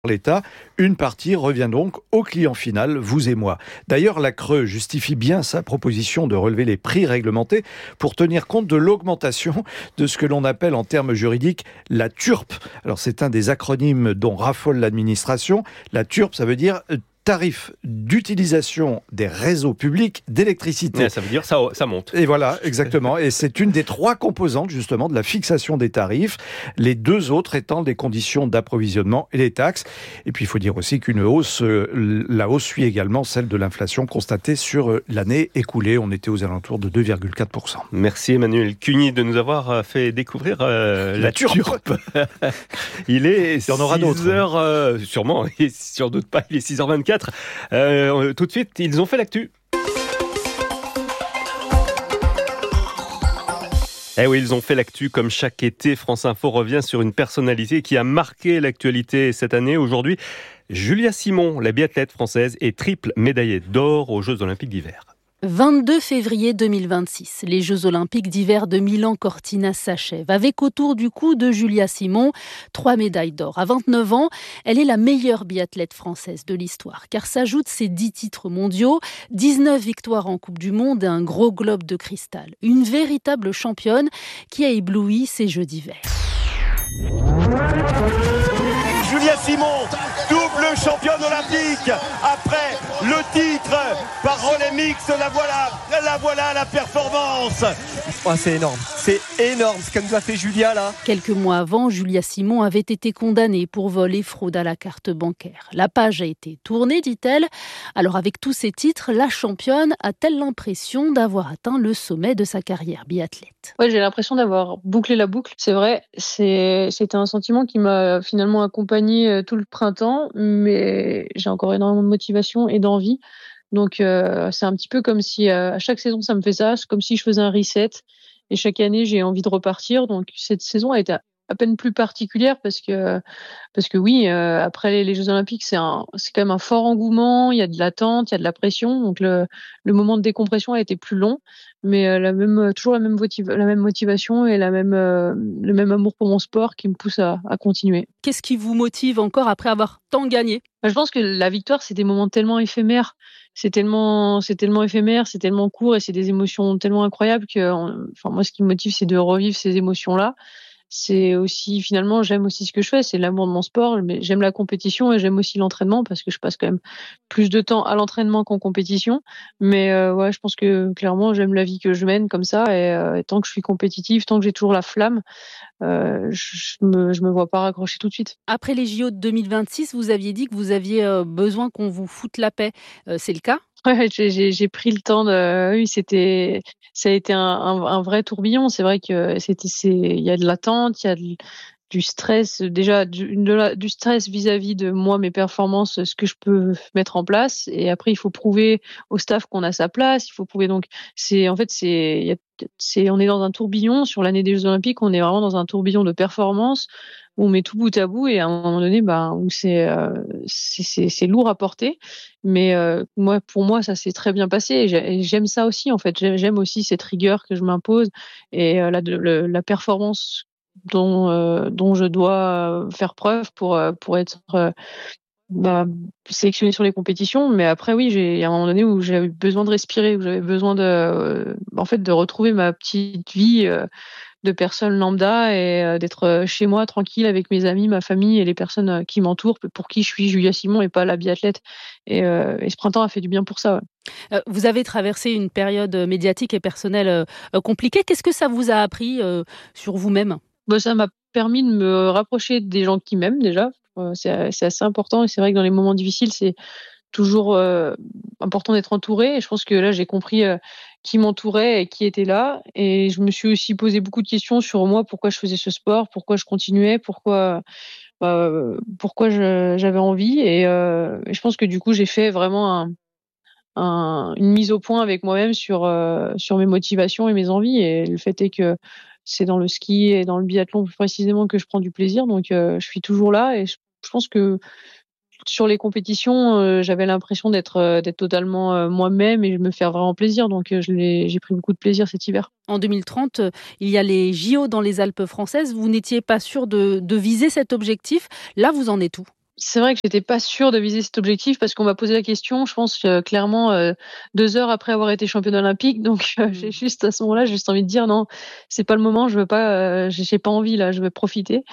l'État, une partie revient donc au client final, vous et moi. D'ailleurs, la CRE justifie bien sa proposition de relever les prix réglementés pour tenir compte de l'augmentation de ce que l'on appelle en termes juridiques la TURP. Alors c'est un des acronymes dont raffole l'administration. La TURP, ça veut dire tarif d'utilisation des réseaux publics d'électricité. Ouais, ça veut dire ça monte. Et voilà, exactement. Et c'est une des 3 composantes, justement, de la fixation des tarifs. Les 2 autres étant les conditions d'approvisionnement et les taxes. Et puis, il faut dire aussi la hausse suit également celle de l'inflation constatée sur l'année écoulée. On était aux alentours de 2,4%. Merci Emmanuel Cuny de nous avoir fait découvrir la TURP. Il est 6h, sûrement, et sans doute pas, il est 6h24. Tout de suite, ils ont fait l'actu. Eh oui, ils ont fait l'actu comme chaque été. France Info revient sur une personnalité qui a marqué l'actualité cette année. Aujourd'hui, Julia Simon, la biathlète française, est triple médaillée d'or aux Jeux Olympiques d'hiver. 22 février 2026, les Jeux Olympiques d'hiver de Milan-Cortina s'achèvent avec autour du cou de Julia Simon 3 médailles d'or. À 29 ans, elle est la meilleure biathlète française de l'histoire car s'ajoutent ses 10 titres mondiaux, 19 victoires en Coupe du Monde et un gros globe de cristal. Une véritable championne qui a ébloui ces Jeux d'hiver. Julia Simon, double championne olympique, après le titre par relais mixte, la voilà la performance. Oh, c'est énorme, ce que nous a fait Julia là. Quelques mois avant, Julia Simon avait été condamnée pour vol et fraude à la carte bancaire. La page a été tournée, dit-elle. Alors avec tous ces titres, la championne a-t-elle l'impression d'avoir atteint le sommet de sa carrière biathlète ? Ouais, j'ai l'impression d'avoir bouclé la boucle. C'est vrai, c'était un sentiment qui m'a finalement accompagnée tout le printemps, mais j'ai encore énormément de motivation et d'envie. Donc c'est un petit peu comme si à chaque saison ça me fait ça, c'est comme si je faisais un reset et chaque année j'ai envie de repartir. Donc cette saison a été à peine plus particulière parce que oui, après les Jeux Olympiques c'est quand même un fort engouement, il y a de l'attente, il y a de la pression, donc le moment de décompression a été plus long, mais toujours la même motivation et le même amour pour mon sport qui me pousse à continuer. Qu'est-ce qui vous motive encore après avoir tant gagné ? Je pense que la victoire, c'est des moments tellement éphémères. C'est tellement éphémère, c'est tellement court et c'est des émotions tellement incroyables que, moi, ce qui me motive, c'est de revivre ces émotions-là. C'est aussi, finalement, j'aime aussi ce que je fais, c'est l'amour de mon sport, mais j'aime la compétition et j'aime aussi l'entraînement parce que je passe quand même plus de temps à l'entraînement qu'en compétition. Mais je pense que clairement, j'aime la vie que je mène comme ça et tant que je suis compétitive, tant que j'ai toujours la flamme, je me vois pas raccrocher tout de suite. Après les JO de 2026, vous aviez dit que vous aviez besoin qu'on vous foute la paix. C'est le cas ? Ouais, j'ai pris le temps oui, ça a été un vrai tourbillon. C'est vrai que il y a de l'attente, il y a du stress, déjà du stress vis-à-vis de moi, mes performances, ce que je peux mettre en place. Et après, il faut prouver au staff qu'on a sa place. Il faut prouver on est dans un tourbillon sur l'année des Jeux Olympiques. On est vraiment dans un tourbillon de performances où on met tout bout à bout et à un moment donné, où c'est lourd à porter. Mais pour moi, ça s'est très bien passé et j'aime ça aussi en fait. J'aime aussi cette rigueur que je m'impose et la performance dont je dois faire preuve pour être sélectionnée sur les compétitions. Mais après oui, il y a un moment donné où j'avais besoin de respirer, où j'avais besoin de retrouver ma petite vie de personne lambda et d'être chez moi tranquille avec mes amis, ma famille et les personnes qui m'entourent, pour qui je suis Julia Simon et pas la biathlète. Et ce printemps a fait du bien pour ça. Ouais. Vous avez traversé une période médiatique et personnelle compliquée. Qu'est-ce que ça vous a appris sur vous-même ? Ça m'a permis de me rapprocher des gens qui m'aiment déjà. C'est assez important et c'est vrai que dans les moments difficiles, c'est toujours important d'être entouré. Et je pense que là, j'ai compris qui m'entourait et qui était là. Et je me suis aussi posé beaucoup de questions sur moi, pourquoi je faisais ce sport, pourquoi je continuais, pourquoi j'avais envie. Et je pense que du coup, j'ai fait vraiment une mise au point avec moi-même sur mes motivations et mes envies. Et le fait est que c'est dans le ski et dans le biathlon plus précisément que je prends du plaisir. Donc, je suis toujours là et je pense que sur les compétitions, j'avais l'impression d'être totalement moi-même et de me faire vraiment plaisir. Donc, j'ai pris beaucoup de plaisir cet hiver. En 2030, il y a les JO dans les Alpes françaises. Vous n'étiez pas sûr de viser cet objectif. Là, vous en êtes où ? C'est vrai que j'étais pas sûre de viser cet objectif parce qu'on m'a posé la question, je pense clairement 2 heures après avoir été championne olympique. Donc j'ai juste à ce moment-là, j'ai juste envie de dire non, c'est pas le moment, je veux pas, j'ai pas envie là, je veux profiter.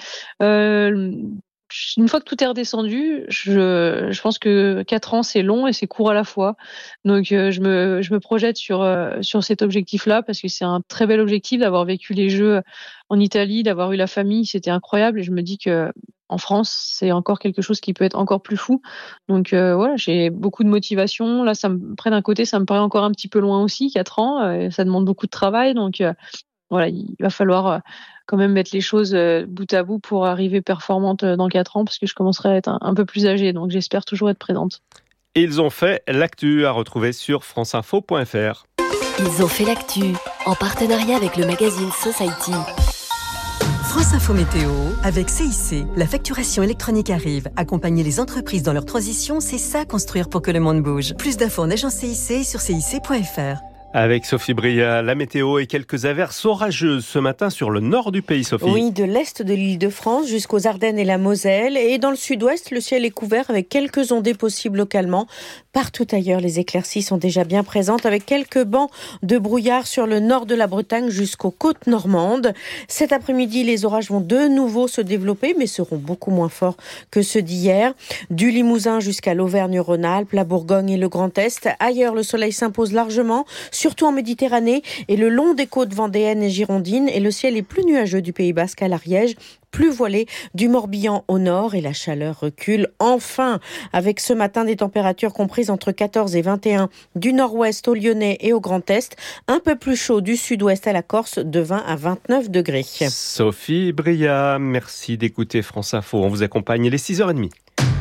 Une fois que tout est redescendu, je pense que 4 ans c'est long et c'est court à la fois. Donc je me projette sur cet objectif-là parce que c'est un très bel objectif d'avoir vécu les Jeux en Italie, d'avoir eu la famille, c'était incroyable et je me dis que en France, c'est encore quelque chose qui peut être encore plus fou. Donc voilà, j'ai beaucoup de motivation. Là, près d'un côté, ça me paraît encore un petit peu loin aussi, 4 ans. Ça demande beaucoup de travail. Donc voilà, il va falloir quand même mettre les choses bout à bout pour arriver performante dans 4 ans, parce que je commencerai à être un peu plus âgée. Donc j'espère toujours être présente. Ils ont fait l'actu à retrouver sur franceinfo.fr. Ils ont fait l'actu en partenariat avec le magazine Society. France Info Météo avec CIC. La facturation électronique arrive. Accompagner les entreprises dans leur transition, c'est ça construire pour que le monde bouge. Plus d'infos en agence CIC sur cic.fr. Avec Sophie Bria, la météo et quelques averses orageuses ce matin sur le nord du pays, Sophie. Oui, de l'est de l'Île-de-France jusqu'aux Ardennes et la Moselle. Et dans le sud-ouest, le ciel est couvert avec quelques ondées possibles localement. Partout ailleurs, les éclaircies sont déjà bien présentes avec quelques bancs de brouillard sur le nord de la Bretagne jusqu'aux côtes normandes. Cet après-midi, les orages vont de nouveau se développer, mais seront beaucoup moins forts que ceux d'hier. Du Limousin jusqu'à l'Auvergne-Rhône-Alpes, la Bourgogne et le Grand Est. Ailleurs, le soleil s'impose largement, surtout en Méditerranée et le long des côtes vendéennes et girondines, et le ciel est plus nuageux du Pays Basque à l'Ariège, plus voilé du Morbihan au nord, et la chaleur recule enfin, avec ce matin des températures comprises entre 14 et 21 du nord-ouest au Lyonnais et au Grand Est, un peu plus chaud du sud-ouest à la Corse, de 20 à 29 degrés. Sophie Bria, merci d'écouter France Info. On vous accompagne les 6h30.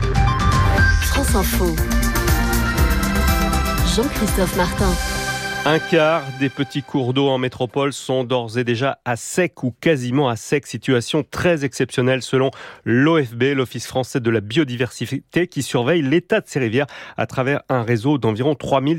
France Info. Jean-Christophe Martin. Un quart des petits cours d'eau en métropole sont d'ores et déjà à sec ou quasiment à sec. Situation très exceptionnelle selon l'OFB, l'Office français de la biodiversité, qui surveille l'état de ces rivières à travers un réseau d'environ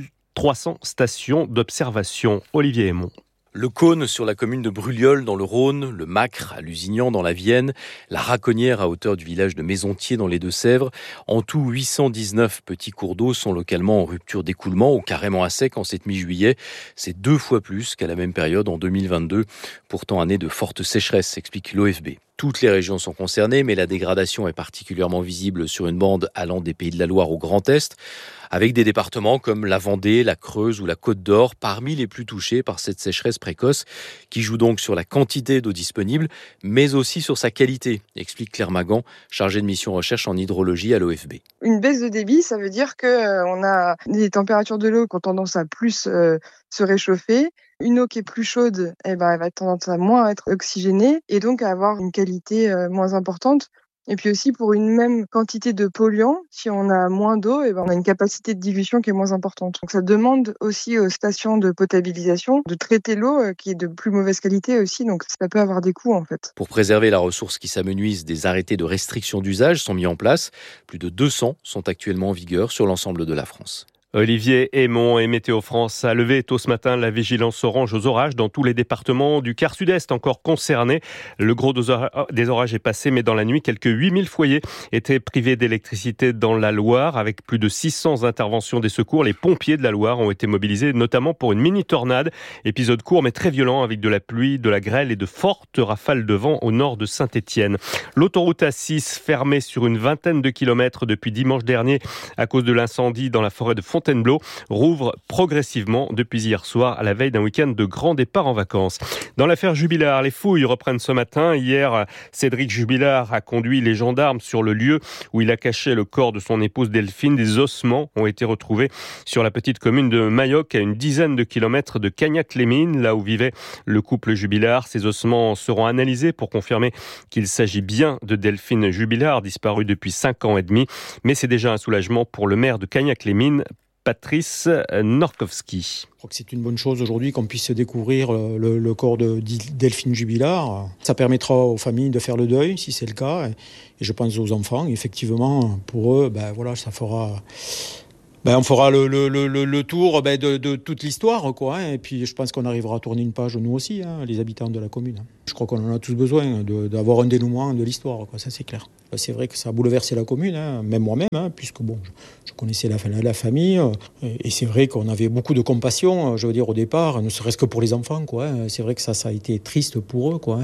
3300 stations d'observation. Olivier Aymon. Le Cône sur la commune de Brulliol dans le Rhône, le Macre à Lusignan dans la Vienne, la Raconnière à hauteur du village de Maisontier dans les Deux-Sèvres. En tout, 819 petits cours d'eau sont localement en rupture d'écoulement ou carrément à sec en cette mi-juillet. C'est 2 fois plus qu'à la même période en 2022, pourtant année de forte sécheresse, explique l'OFB. Toutes les régions sont concernées, mais la dégradation est particulièrement visible sur une bande allant des Pays de la Loire au Grand Est, avec des départements comme la Vendée, la Creuse ou la Côte d'Or, parmi les plus touchés par cette sécheresse précoce, qui joue donc sur la quantité d'eau disponible, mais aussi sur sa qualité, explique Claire Magan, chargée de mission recherche en hydrologie à l'OFB. Une baisse de débit, ça veut dire qu'on a des températures de l'eau qui ont tendance à plus se réchauffer. Une eau qui est plus chaude, elle va tendance à moins être oxygénée et donc à avoir une qualité moins importante. Et puis aussi, pour une même quantité de polluants, si on a moins d'eau, on a une capacité de dilution qui est moins importante. Donc ça demande aussi aux stations de potabilisation de traiter l'eau qui est de plus mauvaise qualité aussi. Donc ça peut avoir des coûts en fait. Pour préserver la ressource qui s'amenuise, des arrêtés de restriction d'usage sont mis en place. Plus de 200 sont actuellement en vigueur sur l'ensemble de la France. Olivier Aymon et Météo France a levé tôt ce matin la vigilance orange aux orages dans tous les départements du quart sud-est encore concernés. Le gros des orages est passé, mais dans la nuit, quelques 8000 foyers étaient privés d'électricité dans la Loire. Avec plus de 600 interventions des secours, les pompiers de la Loire ont été mobilisés, notamment pour une mini-tornade. Épisode court mais très violent avec de la pluie, de la grêle et de fortes rafales de vent au nord de Saint-Étienne. L'autoroute A6 fermée sur une vingtaine de kilomètres depuis dimanche dernier à cause de l'incendie dans la forêt de Fontainebleau rouvre progressivement depuis hier soir à la veille d'un week-end de grand départ en vacances. Dans l'affaire Jubilard, les fouilles reprennent ce matin. Hier, Cédric Jubilard a conduit les gendarmes sur le lieu où il a caché le corps de son épouse Delphine. Des ossements ont été retrouvés sur la petite commune de Mayoc, à une dizaine de kilomètres de Cagnac-les-Mines, là où vivait le couple Jubilard. Ces ossements seront analysés pour confirmer qu'il s'agit bien de Delphine Jubilard, disparue depuis 5 ans et demi. Mais c'est déjà un soulagement pour le maire de Cagnac-les-Mines, Patrice Norkowski. Je crois que c'est une bonne chose aujourd'hui qu'on puisse découvrir le corps de Delphine Jubilard. Ça permettra aux familles de faire le deuil, si c'est le cas. Et je pense aux enfants, effectivement, pour eux, ça fera... on fera le tour de toute l'histoire, quoi. Et puis je pense qu'on arrivera à tourner une page, nous aussi, les habitants de la commune. Je crois qu'on en a tous besoin, d'avoir un dénouement de l'histoire, quoi, ça c'est clair. C'est vrai que ça a bouleversé la commune, même moi-même, puisque bon, je connaissais la famille, et c'est vrai qu'on avait beaucoup de compassion, je veux dire, au départ, ne serait-ce que pour les enfants, quoi. C'est vrai que ça a été triste pour eux, quoi.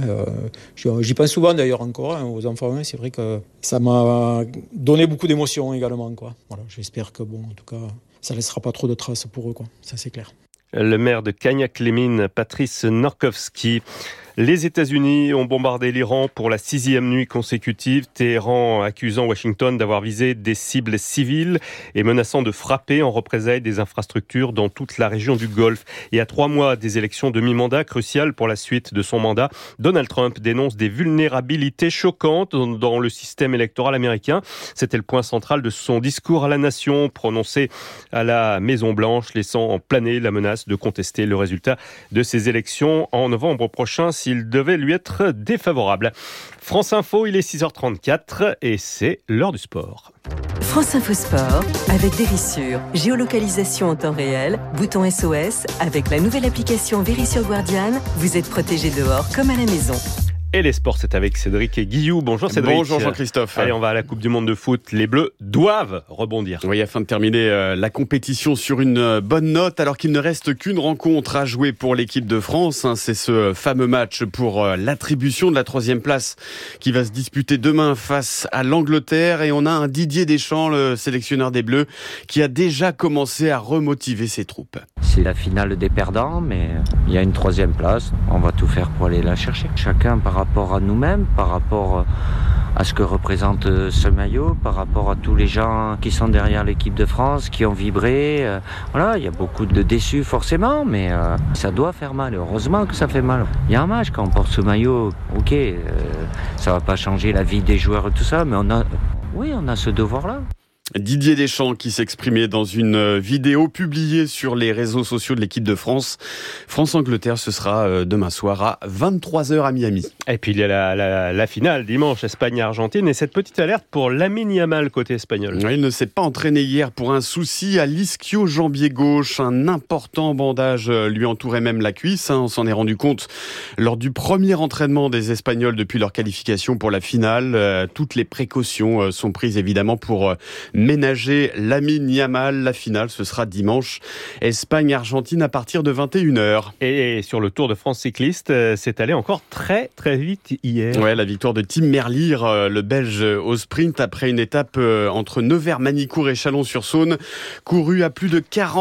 J'y pense souvent d'ailleurs encore, aux enfants, c'est vrai que ça m'a donné beaucoup d'émotions également, quoi. Voilà, j'espère que, bon, en tout cas, ça ne laissera pas trop de traces pour eux, quoi. Ça c'est clair. Le maire de Cagnac-les-Mines, Patrice Norkowski. Les États-Unis ont bombardé l'Iran pour la 6e nuit consécutive. Téhéran accusant Washington d'avoir visé des cibles civiles et menaçant de frapper en représailles des infrastructures dans toute la région du Golfe. Et à 3 mois des élections de mi-mandat cruciales pour la suite de son mandat, Donald Trump dénonce des vulnérabilités choquantes dans le système électoral américain. C'était le point central de son discours à la nation prononcé à la Maison-Blanche, laissant planer la menace de contester le résultat de ces élections en novembre prochain s'il devait lui être défavorable. France Info, il est 6h34 et c'est l'heure du sport. France Info Sport avec Vérissure. Géolocalisation en temps réel, bouton SOS. Avec la nouvelle application Vérissure Guardian, vous êtes protégé dehors comme à la maison. Et les sports, c'est avec Cédric et Guillou. Bonjour Cédric. Bonjour Jean-Christophe. Allez, on va à la Coupe du Monde de foot. Les Bleus doivent rebondir. Oui, afin de terminer la compétition sur une bonne note, alors qu'il ne reste qu'une rencontre à jouer pour l'équipe de France. C'est ce fameux match pour l'attribution de la 3e place qui va se disputer demain face à l'Angleterre. Et on a un Didier Deschamps, le sélectionneur des Bleus, qui a déjà commencé à remotiver ses troupes. C'est la finale des perdants, mais il y a une 3e place. On va tout faire pour aller la chercher. Chacun par rapport à nous-mêmes, par rapport à ce que représente ce maillot, par rapport à tous les gens qui sont derrière l'équipe de France, qui ont vibré. Voilà, il y a beaucoup de déçus forcément, mais ça doit faire mal. Heureusement que ça fait mal. Il y a un match quand on porte ce maillot, ok, ça va pas changer la vie des joueurs et tout ça, mais on a ce devoir-là. Didier Deschamps qui s'exprimait dans une vidéo publiée sur les réseaux sociaux de l'équipe de France. France-Angleterre, ce sera demain soir à 23h à Miami. Et puis il y a la finale dimanche, Espagne-Argentine, et cette petite alerte pour Lamine Yamal côté espagnol. Il ne s'est pas entraîné hier pour un souci à l'ischio-jambier gauche. Un important bandage lui entourait même la cuisse. On s'en est rendu compte lors du premier entraînement des Espagnols depuis leur qualification pour la finale. Toutes les précautions sont prises évidemment pour ménager Lamine Yamal. La finale, ce sera dimanche. Espagne-Argentine à partir de 21h. Et sur le Tour de France cycliste, c'est allé encore très très vite hier. Ouais, la victoire de Tim Merlier, le Belge au sprint, après une étape entre Nevers-Manicourt et Chalon-sur-Saône, courue à plus de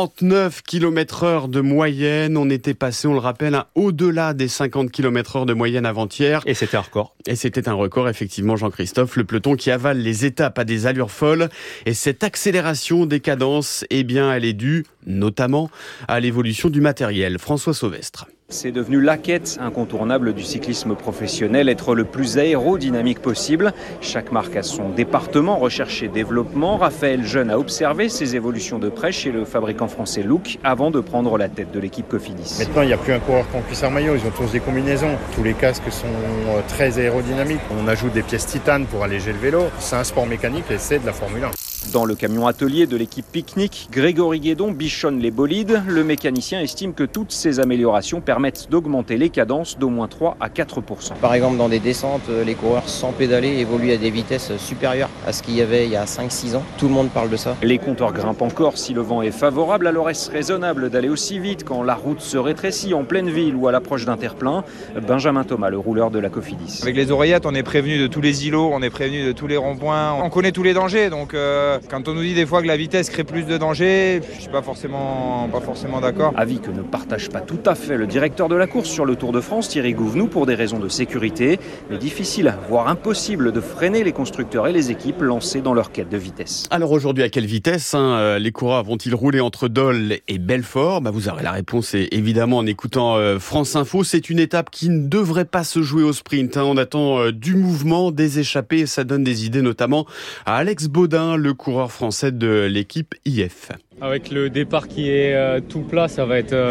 49 km/h de moyenne. On était passé, on le rappelle, au-delà des 50 km/h de moyenne avant-hier. Et c'était un record. Et c'était un record, effectivement, Jean-Christophe. Le peloton qui avale les étapes à des allures folles. Et cette accélération des cadences, eh bien, elle est due notamment à l'évolution du matériel. François Sauvestre. C'est devenu la quête incontournable du cyclisme professionnel, être le plus aérodynamique possible. Chaque marque a son département recherche et développement. Raphaël Jeune a observé ces évolutions de près chez le fabricant français Look avant de prendre la tête de l'équipe Cofidis. Maintenant, il n'y a plus un coureur qu'en cuissard maillot, ils ont tous des combinaisons. Tous les casques sont très aérodynamiques. On ajoute des pièces titane pour alléger le vélo. C'est un sport mécanique et c'est de la Formule 1. Dans le camion atelier de l'équipe Picnic, Grégory Guédon bichonne les bolides. Le mécanicien estime que toutes ces améliorations permettent d'augmenter les cadences d'au moins 3 à 4%. Par exemple, dans des descentes, les coureurs sans pédaler évoluent à des vitesses supérieures à ce qu'il y avait il y a 5-6 ans. Tout le monde parle de ça. Les compteurs grimpent encore si le vent est favorable, alors est-ce raisonnable d'aller aussi vite quand la route se rétrécit en pleine ville ou à l'approche d'un terre-plein ? Benjamin Thomas, le rouleur de la Cofidis. Avec les oreillettes, on est prévenu de tous les îlots, on est prévenu de tous les ronds-points. On connaît tous les dangers, donc quand on nous dit des fois que la vitesse crée plus de danger, je ne suis pas forcément d'accord. Avis que ne partage pas tout à fait le directeur de la course sur le Tour de France, Thierry Gouvenou, pour des raisons de sécurité. Mais difficile, voire impossible de freiner les constructeurs et les équipes lancées dans leur quête de vitesse. Alors aujourd'hui, à quelle vitesse les coureurs vont-ils rouler entre Dole et Belfort ? Vous aurez la réponse évidemment en écoutant France Info. C'est une étape qui ne devrait pas se jouer au sprint. On attend du mouvement, des échappées, et ça donne des idées notamment à Alex Baudin, le coureur français de l'équipe IF. Avec le départ qui est tout plat, ça va être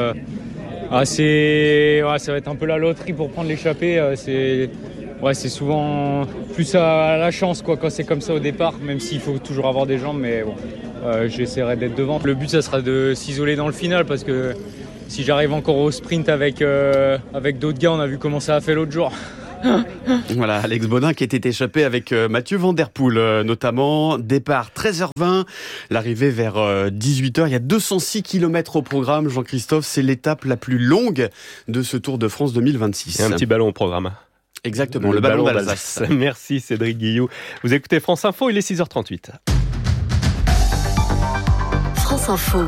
ça va être un peu la loterie pour prendre l'échappée. C'est souvent plus à la chance quand c'est comme ça au départ, même s'il faut toujours avoir des jambes, mais bon, j'essaierai d'être devant. Le but, ça sera de s'isoler dans le final parce que Si j'arrive encore au sprint avec d'autres gars, on a vu comment ça a fait l'autre jour. Voilà, Alex Bodin qui était échappé avec Mathieu Van Der Poel notamment. Départ 13h20, l'arrivée vers 18h. Il y a 206 km au programme, Jean-Christophe. C'est l'étape la plus longue de ce Tour de France 2026. Et un petit ballon au programme. Exactement, le ballon d'Alsace. Merci Cédric Guillou. Vous écoutez France Info, il est 6h38. France Info,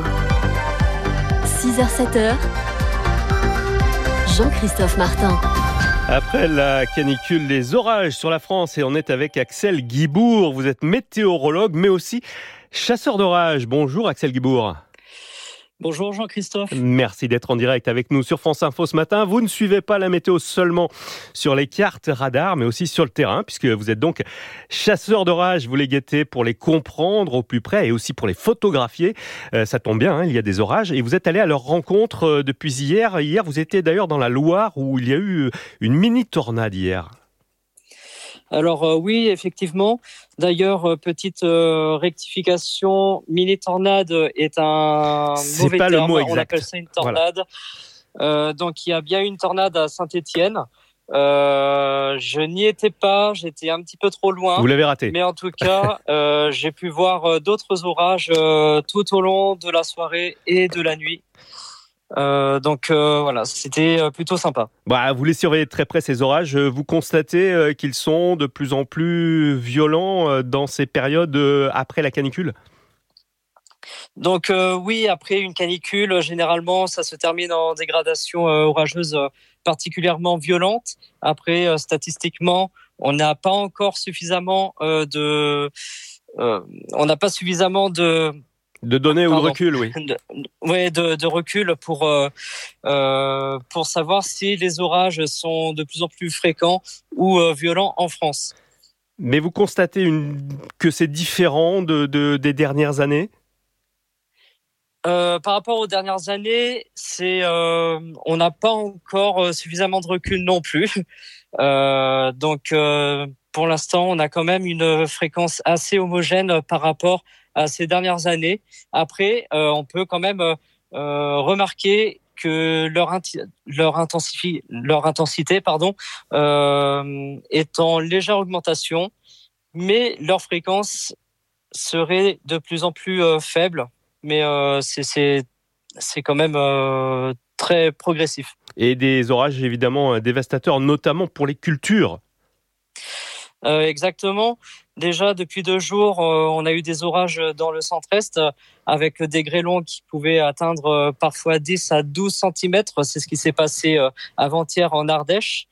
6h-7h, Jean-Christophe Martin. Après la canicule, les orages sur la France et on est avec Axel Guibourg. Vous êtes météorologue mais aussi chasseur d'orage. Bonjour Axel Guibourg. Bonjour Jean-Christophe. Merci d'être en direct avec nous sur France Info ce matin. Vous ne suivez pas la météo seulement sur les cartes radars, mais aussi sur le terrain, puisque vous êtes donc chasseur d'orage. Vous les guettez pour les comprendre au plus près et aussi pour les photographier. Ça tombe bien, il y a des orages. Et vous êtes allé à leur rencontre depuis hier. Hier, vous étiez d'ailleurs dans la Loire où il y a eu une mini-tornade hier. Alors oui, effectivement. D'ailleurs, petite rectification, mini-tornade est un mauvais terme. C'est pas le mot exact. On appelle ça une tornade. Voilà. Donc il y a bien une tornade à Saint-Étienne. Je n'y étais pas, j'étais un petit peu trop loin. Vous l'avez raté. Mais en tout cas, j'ai pu voir d'autres orages tout au long de la soirée et de la nuit. Donc voilà, c'était plutôt sympa. Vous les surveillez de très près ces orages. Vous constatez qu'ils sont de plus en plus violents dans ces périodes après la canicule ? Donc oui, après une canicule, généralement, ça se termine en dégradation orageuse particulièrement violente. Après, statistiquement, on n'a pas encore suffisamment de données ou de recul, oui. De recul pour savoir si les orages sont de plus en plus fréquents ou violents en France. Mais vous constatez que c'est différent des dernières années ? Par rapport aux dernières années, on n'a pas encore suffisamment de recul non plus. Donc, pour l'instant, on a quand même une fréquence assez homogène par rapport à ces dernières années. Après, on peut quand même remarquer que leur intensité est en légère augmentation, mais leur fréquence serait de plus en plus faible. Mais c'est quand même très progressif. Et des orages évidemment dévastateurs, notamment pour les cultures. Exactement. Déjà, depuis 2 jours, on a eu des orages dans le centre-est avec des grêlons qui pouvaient atteindre parfois 10 à 12 cm. C'est ce qui s'est passé avant-hier en Ardèche.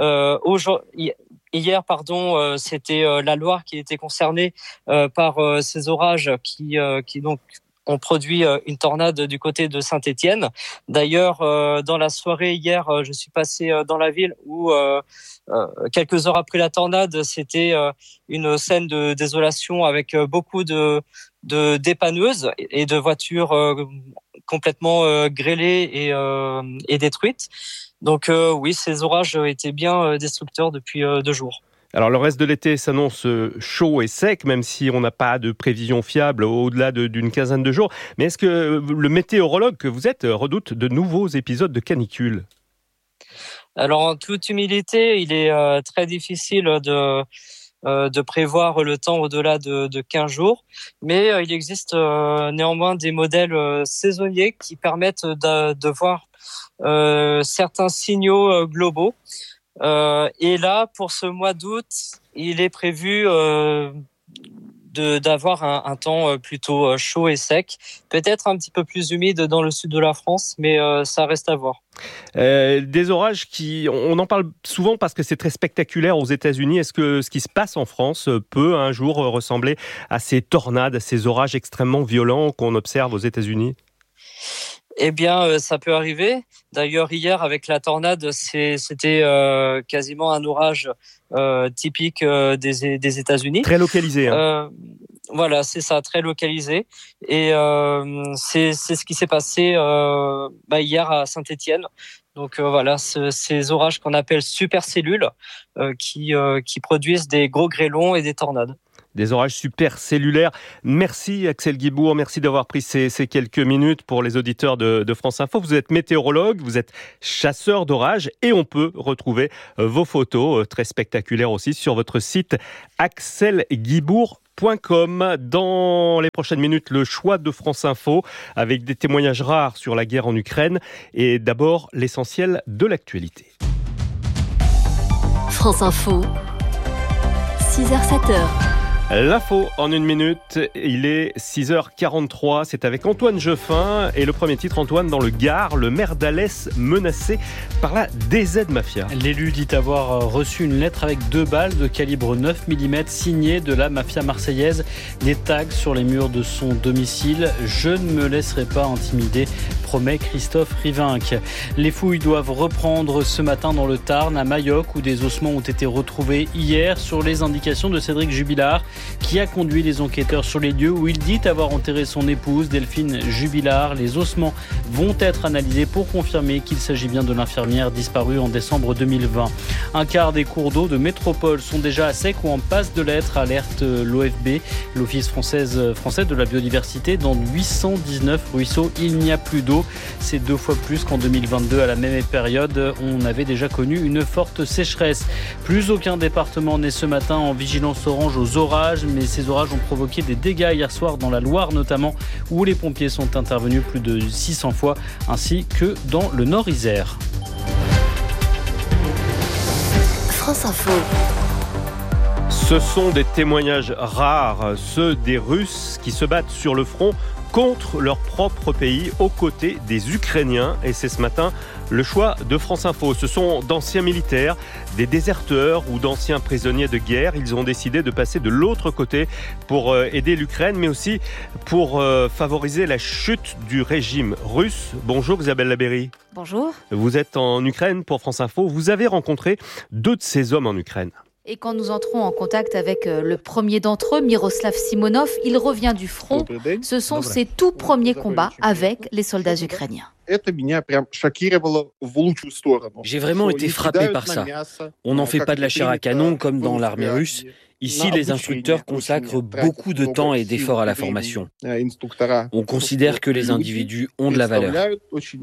Hier, c'était la Loire qui était concernée par ces orages qui donc ont produit une tornade du côté de Saint-Étienne. D'ailleurs, dans la soirée hier, je suis passé dans la ville où, quelques heures après la tornade, c'était une scène de désolation avec beaucoup de dépanneuses et de voitures complètement grêlées et détruites. Donc oui, ces orages étaient bien destructeurs depuis 2 jours. Alors le reste de l'été s'annonce chaud et sec, même si on n'a pas de prévision fiable au-delà d'une quinzaine de jours. Mais est-ce que le météorologue que vous êtes redoute de nouveaux épisodes de canicule ? Alors en toute humilité, il est très difficile de prévoir le temps au-delà de 15 jours. Mais il existe néanmoins des modèles saisonniers qui permettent de voir certains signaux globaux. Et là, pour ce mois d'août, il est prévu d'avoir un temps plutôt chaud et sec, peut-être un petit peu plus humide dans le sud de la France, mais ça reste à voir. Des orages on en parle souvent parce que c'est très spectaculaire aux États-Unis. Est-ce que ce qui se passe en France peut un jour ressembler à ces tornades, à ces orages extrêmement violents qu'on observe aux États-Unis ? Eh bien, ça peut arriver. D'ailleurs, hier, avec la tornade, c'était quasiment un orage typique des États-Unis. Très localisé. Voilà, c'est ça, très localisé. Et c'est ce qui s'est passé hier à Saint-Étienne. Donc voilà, ces orages qu'on appelle supercellules qui produisent des gros grêlons et des tornades. des orages supercellulaires. Merci Axel Guibourg, merci d'avoir pris ces quelques minutes pour les auditeurs de France Info. Vous êtes météorologue, vous êtes chasseur d'orages et on peut retrouver vos photos, très spectaculaires aussi, sur votre site axelguibourg.com. Dans les prochaines minutes, le choix de France Info avec des témoignages rares sur la guerre en Ukraine et d'abord l'essentiel de l'actualité. France Info, 6h-7h. L'info en une minute, il est 6h43, c'est avec Antoine Jeuffin et le premier titre, Antoine, dans le Gard, le maire d'Alès menacé par la DZ Mafia. L'élu dit avoir reçu une lettre avec 2 balles de calibre 9 mm signée de la mafia marseillaise. Des tags sur les murs de son domicile. Je ne me laisserai pas intimider, promet Christophe Rivinc. Les fouilles doivent reprendre ce matin dans le Tarn, à Mayoc, où des ossements ont été retrouvés hier sur les indications de Cédric Jubilard, qui a conduit les enquêteurs sur les lieux où il dit avoir enterré son épouse, Delphine Jubilard. Les ossements vont être analysés pour confirmer qu'il s'agit bien de l'infirmière disparue en décembre 2020. Un quart des cours d'eau de métropole sont déjà à sec ou en passe de l'être, alerte l'OFB, l'Office français de la biodiversité. Dans 819 ruisseaux, il n'y a plus d'eau. C'est 2 fois plus qu'en 2022. À la même période, on avait déjà connu une forte sécheresse. Plus aucun département n'est ce matin en vigilance orange aux orages, mais ces orages ont provoqué des dégâts hier soir dans la Loire notamment, où les pompiers sont intervenus plus de 600 fois, ainsi que dans le Nord-Isère. France Info. Ce sont des témoignages rares, ceux des Russes qui se battent sur le front contre leur propre pays, aux côtés des Ukrainiens. Et c'est ce matin le choix de France Info. Ce sont d'anciens militaires, des déserteurs ou d'anciens prisonniers de guerre. Ils ont décidé de passer de l'autre côté pour aider l'Ukraine, mais aussi pour favoriser la chute du régime russe. Bonjour Isabelle Labéry. Bonjour. Vous êtes en Ukraine pour France Info. Vous avez rencontré 2 de ces hommes en Ukraine. Et quand nous entrons en contact avec le premier d'entre eux, Miroslav Simonov, il revient du front. Ce sont ses tout premiers combats avec les soldats ukrainiens. J'ai vraiment été frappé par ça. On n'en fait pas de la chair à canon comme dans l'armée russe. Ici, les instructeurs consacrent beaucoup de temps et d'efforts à la formation. On considère que les individus ont de la valeur.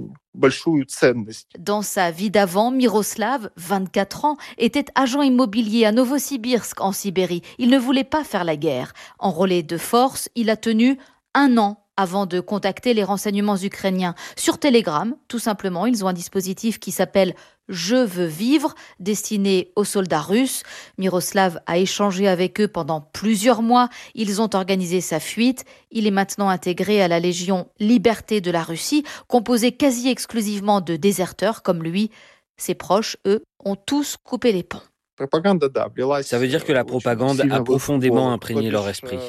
Dans sa vie d'avant, Miroslav, 24 ans, était agent immobilier à Novosibirsk, en Sibérie. Il ne voulait pas faire la guerre. Enrôlé de force, il a tenu 1 an avant de contacter les renseignements ukrainiens. Sur Telegram, tout simplement, ils ont un dispositif qui s'appelle « Je veux vivre », destiné aux soldats russes. Miroslav a échangé avec eux pendant plusieurs mois. Ils ont organisé sa fuite. Il est maintenant intégré à la Légion Liberté de la Russie, composée quasi exclusivement de déserteurs comme lui. Ses proches, eux, ont tous coupé les ponts. Ça veut dire que la propagande a profondément imprégné leur esprit.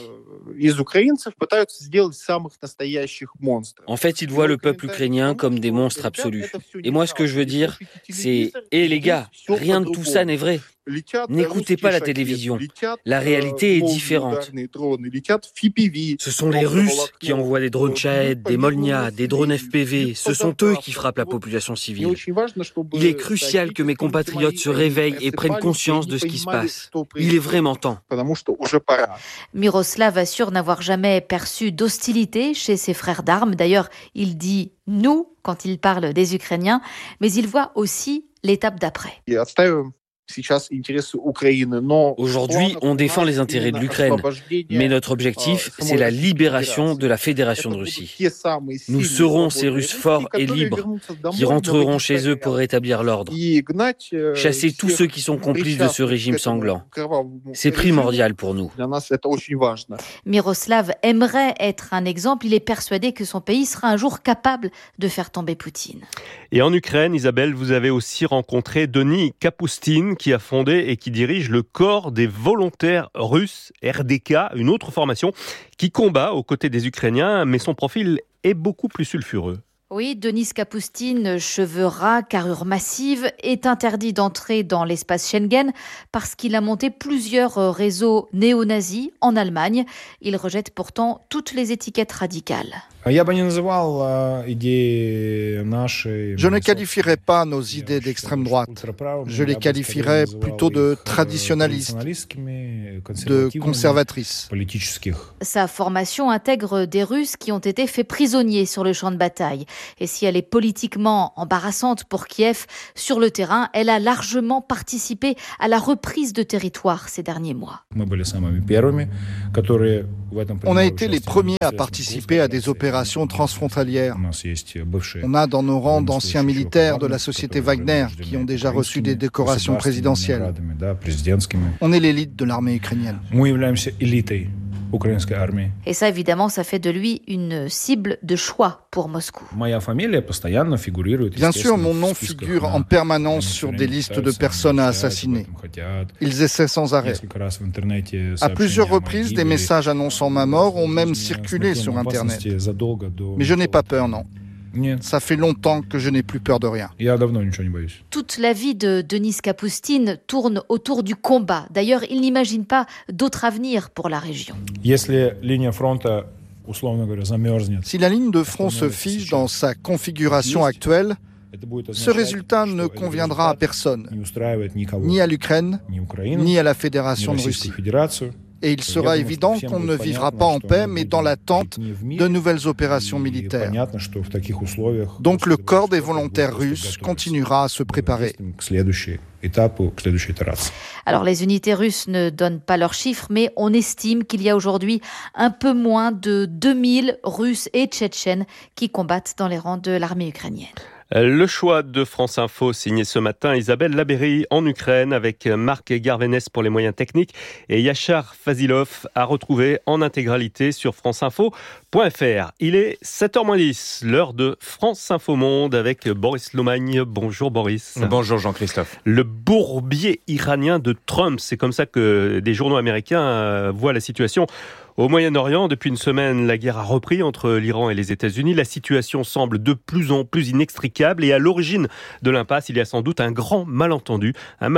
En fait, ils voient le peuple ukrainien comme des monstres absolus. Et moi, ce que je veux dire, c'est « Hé les gars, rien de tout ça n'est vrai. N'écoutez pas la télévision. La réalité est différente. Ce sont les Russes qui envoient des drones Shahed, des Molnia, des drones FPV. Ce sont eux qui frappent la population civile. Il est crucial que mes compatriotes se réveillent et prennent conscience de ce qui se passe. Il est vraiment temps. » Miroslav assure n'avoir jamais perçu d'hostilité chez ses frères d'armes. D'ailleurs, il dit « nous » quand il parle des Ukrainiens, mais il voit aussi l'étape d'après. Aujourd'hui, on défend les intérêts de l'Ukraine, mais notre objectif, c'est la libération de la Fédération de Russie. Nous serons ces Russes forts et libres qui rentreront chez eux pour rétablir l'ordre. Chasser tous ceux qui sont complices de ce régime sanglant. C'est primordial pour nous. Miroslav aimerait être un exemple. Il est persuadé que son pays sera un jour capable de faire tomber Poutine. Et en Ukraine, Isabelle, vous avez aussi rencontré Denis Kapoustine, qui a fondé et qui dirige le corps des volontaires russes, RDK, une autre formation qui combat aux côtés des Ukrainiens, mais son profil est beaucoup plus sulfureux. Oui, Denis Kapoustine, cheveux ras, carrure massive, est interdit d'entrer dans l'espace Schengen parce qu'il a monté plusieurs réseaux néo-nazis en Allemagne. Il rejette pourtant toutes les étiquettes radicales. Je ne qualifierais pas nos idées d'extrême droite. Je les qualifierais plutôt de traditionnalistes, de conservatrices. Sa formation intègre des Russes qui ont été faits prisonniers sur le champ de bataille. Et si elle est politiquement embarrassante pour Kiev, sur le terrain, elle a largement participé à la reprise de territoire ces derniers mois. On a été les premiers à participer à des opérations transfrontalières. On a dans nos rangs d'anciens militaires de la société Wagner qui ont déjà reçu des décorations présidentielles. On est l'élite de l'armée ukrainienne. Et ça, évidemment, ça fait de lui une cible de choix pour Moscou. Bien sûr, mon nom figure en permanence sur des listes de personnes à assassiner. Ils essaient sans arrêt. À plusieurs reprises, des messages annonçant ma mort ont même circulé sur Internet. Mais je n'ai pas peur, non. Ça fait longtemps que je n'ai plus peur de rien. Toute la vie de Denis Kapoustine tourne autour du combat. D'ailleurs, il n'imagine pas d'autre avenir pour la région. Si la ligne de front se fige dans sa configuration actuelle, ce résultat ne conviendra à personne, ni à l'Ukraine, ni à la Fédération de Russie. Et il sera évident qu'on ne vivra pas en paix, mais dans l'attente de nouvelles opérations militaires. Donc le corps des volontaires russes continuera à se préparer. Alors les unités russes ne donnent pas leurs chiffres, mais on estime qu'il y a aujourd'hui un peu moins de 2000 Russes et Tchétchènes qui combattent dans les rangs de l'armée ukrainienne. Le choix de France Info, signé ce matin Isabelle Labéry en Ukraine avec Marc Garvenès pour les moyens techniques et Yachar Fazilov à retrouver en intégralité sur franceinfo.fr. Il est 7h10, l'heure de France Info Monde avec Boris Lomagne. Bonjour Boris. Bonjour Jean-Christophe. Le bourbier iranien de Trump, c'est comme ça que des journaux américains voient la situation. Au Moyen-Orient, depuis une semaine, la guerre a repris entre l'Iran et les États-Unis. La situation semble de plus en plus inextricable et à l'origine de l'impasse, il y a sans doute un malentendu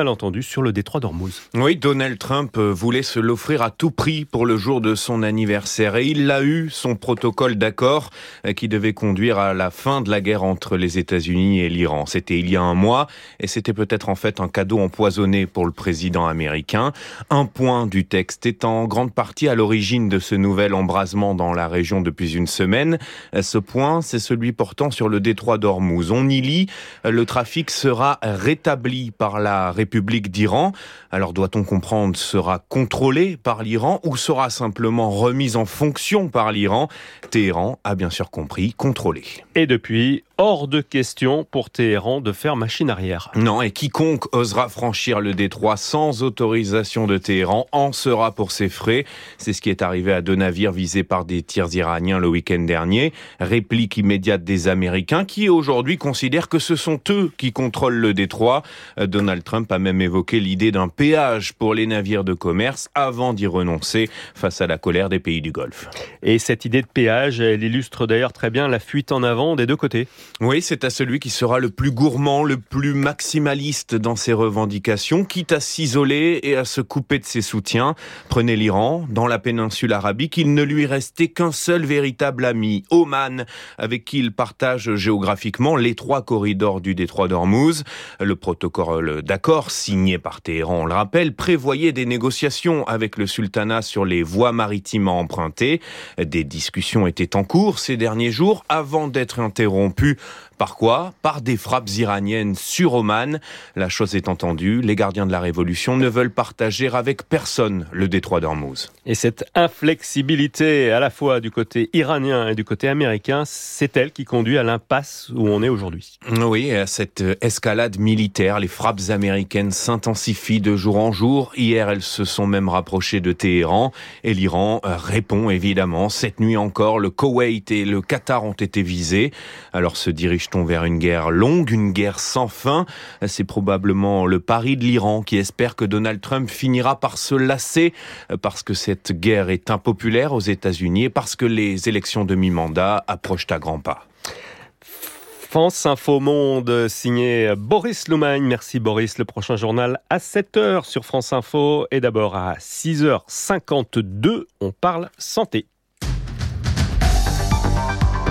sur le détroit d'Ormuz. Oui, Donald Trump voulait se l'offrir à tout prix pour le jour de son anniversaire et il l'a eu, son protocole d'accord qui devait conduire à la fin de la guerre entre les États-Unis et l'Iran. C'était il y a un mois et c'était peut-être en fait un cadeau empoisonné pour le président américain. Un point du texte est en grande partie à l'origine de ce nouvel embrasement dans la région depuis une semaine. Ce point, c'est celui portant sur le détroit d'Ormuz. On y lit, le trafic sera rétabli par la République d'Iran. Alors doit-on comprendre, sera contrôlé par l'Iran ou sera simplement remis en fonction par l'Iran? Téhéran a bien sûr compris, contrôlé. Et depuis, hors de question pour Téhéran de faire machine arrière. Non, et quiconque osera franchir le détroit sans autorisation de Téhéran en sera pour ses frais. C'est ce qui est arrivé à 2 navires visés par des tirs iraniens le week-end dernier. Réplique immédiate des Américains qui aujourd'hui considèrent que ce sont eux qui contrôlent le détroit. Donald Trump a même évoqué l'idée d'un péage pour les navires de commerce avant d'y renoncer face à la colère des pays du Golfe. Et cette idée de péage, elle illustre d'ailleurs très bien la fuite en avant des deux côtés. Oui, c'est à celui qui sera le plus gourmand, le plus maximaliste dans ses revendications, quitte à s'isoler et à se couper de ses soutiens. Prenez l'Iran, dans la péninsule arabique, il ne lui restait qu'un seul véritable ami, Oman, avec qui il partage géographiquement les 3 corridors du détroit d'Ormuz. Le protocole d'accord, signé par Téhéran, on le rappelle, prévoyait des négociations avec le sultanat sur les voies maritimes à emprunter. Des discussions étaient en cours ces derniers jours avant d'être interrompues. Par quoi? Par des frappes iraniennes sur Oman. La chose est entendue, les gardiens de la révolution ne veulent partager avec personne le détroit d'Ormuz. Et cette inflexibilité à la fois du côté iranien et du côté américain, c'est elle qui conduit à l'impasse où on est aujourd'hui. Oui, à cette escalade militaire, les frappes américaines s'intensifient de jour en jour. Hier, elles se sont même rapprochées de Téhéran et l'Iran répond évidemment. Cette nuit encore, le Koweït et le Qatar ont été visés. Alors se dirige-t-on vers une guerre longue, une guerre sans fin? C'est probablement le pari de l'Iran qui espère que Donald Trump finira par se lasser parce que cette guerre est impopulaire aux États-Unis et parce que les élections de mi-mandat approchent à grands pas. France Info Monde, signé Boris Lomagne. Merci Boris. Le prochain journal à 7h sur France Info. Et d'abord à 6h52, on parle santé.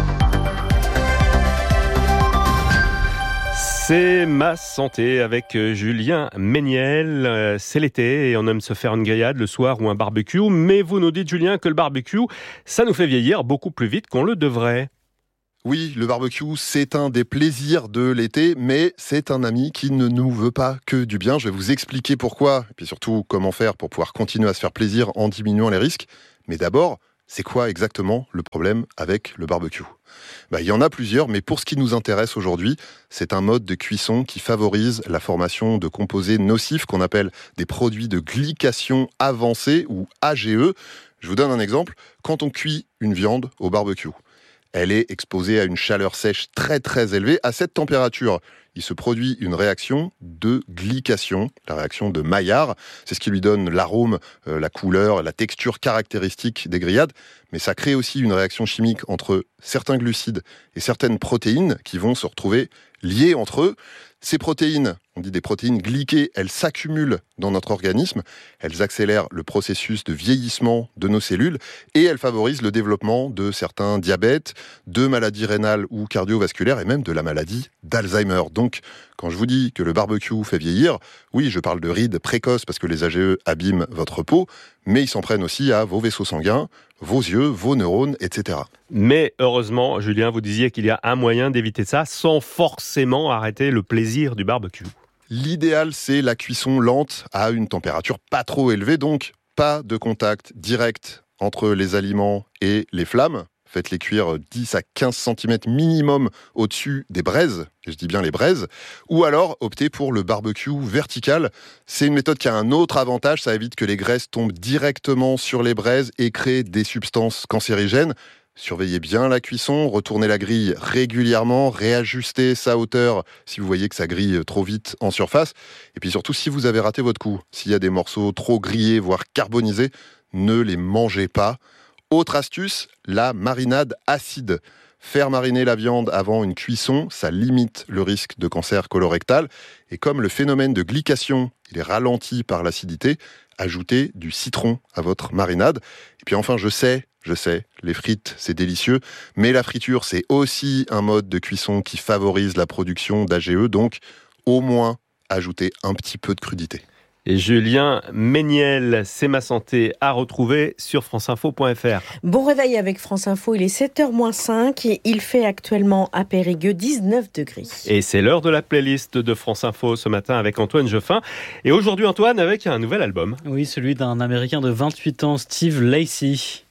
C'est ma santé avec Julien Méniel. C'est l'été et on aime se faire une grillade le soir ou un barbecue. Mais vous nous dites, Julien, que le barbecue, ça nous fait vieillir beaucoup plus vite qu'on le devrait. Oui, le barbecue, c'est un des plaisirs de l'été, mais c'est un ami qui ne nous veut pas que du bien. Je vais vous expliquer pourquoi, et puis surtout comment faire pour pouvoir continuer à se faire plaisir en diminuant les risques. Mais d'abord, c'est quoi exactement le problème avec le barbecue ? Il y en a plusieurs, mais pour ce qui nous intéresse aujourd'hui, c'est un mode de cuisson qui favorise la formation de composés nocifs qu'on appelle des produits de glycation avancée ou AGE. Je vous donne un exemple. Quand on cuit une viande au barbecue, elle est exposée à une chaleur sèche très très élevée. À cette température, il se produit une réaction de glycation, la réaction de Maillard. C'est ce qui lui donne l'arôme, la couleur, la texture caractéristique des grillades. Mais ça crée aussi une réaction chimique entre certains glucides et certaines protéines qui vont se retrouver liées entre eux. Ces protéines, on dit des protéines glyquées, elles s'accumulent dans notre organisme, elles accélèrent le processus de vieillissement de nos cellules et elles favorisent le développement de certains diabètes, de maladies rénales ou cardiovasculaires et même de la maladie d'Alzheimer. Donc, quand je vous dis que le barbecue fait vieillir, oui, je parle de rides précoces parce que les AGE abîment votre peau, mais ils s'en prennent aussi à vos vaisseaux sanguins, vos yeux, vos neurones, etc. Mais heureusement, Julien, vous disiez qu'il y a un moyen d'éviter ça sans forcément arrêter le plaisir du barbecue. L'idéal, c'est la cuisson lente à une température pas trop élevée, donc pas de contact direct entre les aliments et les flammes. Faites-les cuire 10 à 15 cm minimum au-dessus des braises, et je dis bien les braises, ou alors optez pour le barbecue vertical. C'est une méthode qui a un autre avantage, ça évite que les graisses tombent directement sur les braises et créent des substances cancérigènes. Surveillez bien la cuisson, retournez la grille régulièrement, réajustez sa hauteur si vous voyez que ça grille trop vite en surface. Et puis surtout, si vous avez raté votre coup, s'il y a des morceaux trop grillés, voire carbonisés, ne les mangez pas. Autre astuce, la marinade acide. Faire mariner la viande avant une cuisson, ça limite le risque de cancer colorectal. Et comme le phénomène de glycation, il est ralenti par l'acidité, ajoutez du citron à votre marinade. Et puis enfin, je sais, les frites, c'est délicieux, mais la friture, c'est aussi un mode de cuisson qui favorise la production d'AGE, donc au moins ajoutez un petit peu de crudité. Et Julien Méniel, c'est ma santé à retrouver sur franceinfo.fr. Bon réveil avec France Info, il est 7h-5 et il fait actuellement à Périgueux 19 degrés. Et c'est l'heure de la playlist de France Info ce matin avec Antoine Geoffin. Et aujourd'hui Antoine avec un nouvel album. Oui, celui d'un Américain de 28 ans, Steve Lacy.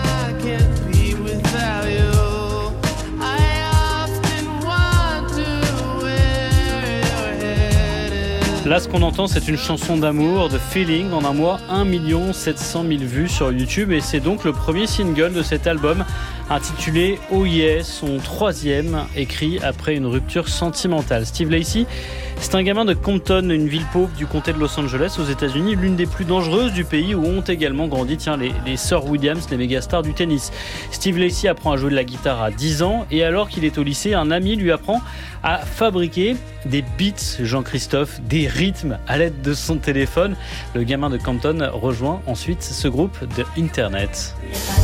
Là, ce qu'on entend, c'est une chanson d'amour, de Feeling. En un mois, 1 700 000 vues sur YouTube. Et c'est donc le premier single de cet album, intitulé Oh Yeah, son troisième, écrit après une rupture sentimentale. Steve Lacy, c'est un gamin de Compton, une ville pauvre du comté de Los Angeles, aux États-Unis, l'une des plus dangereuses du pays, où ont également grandi les sœurs Williams, les mégastars du tennis. Steve Lacy apprend à jouer de la guitare à 10 ans, et alors qu'il est au lycée, un ami lui apprend à fabriquer des beats, Jean-Christophe, des rythmes à l'aide de son téléphone. Le gamin de Compton rejoint ensuite ce groupe de Internet.